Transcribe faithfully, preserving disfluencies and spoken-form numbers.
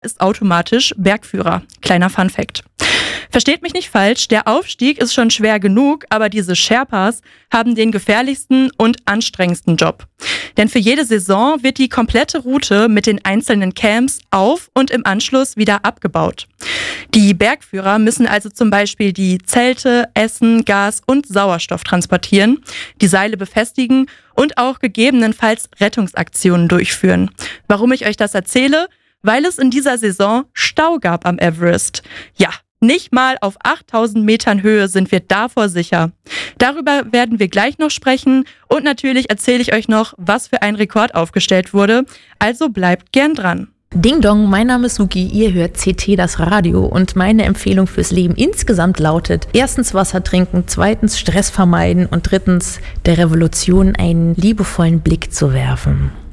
ist automatisch Bergführer. Kleiner Funfact. Versteht mich nicht falsch, der Aufstieg ist schon schwer genug, aber diese Sherpas haben den gefährlichsten und anstrengendsten Job. Denn für jede Saison wird die komplette Route mit den einzelnen Camps auf und im Anschluss wieder abgebaut. Die Bergführer müssen also zum Beispiel die Zelte, Essen, Gas und Sauerstoff transportieren, die Seile befestigen und auch gegebenenfalls Rettungsaktionen durchführen. Warum ich euch das erzähle? Weil es in dieser Saison Stau gab am Everest. Ja, nicht mal auf achttausend Metern Höhe sind wir davor sicher. Darüber werden wir gleich noch sprechen und natürlich erzähle ich euch noch, was für ein Rekord aufgestellt wurde. Also bleibt gern dran. Ding Dong, mein Name ist Suki, ihr hört C T, das Radio, und meine Empfehlung fürs Leben insgesamt lautet: erstens Wasser trinken, zweitens Stress vermeiden und drittens der Revolution einen liebevollen Blick zu werfen.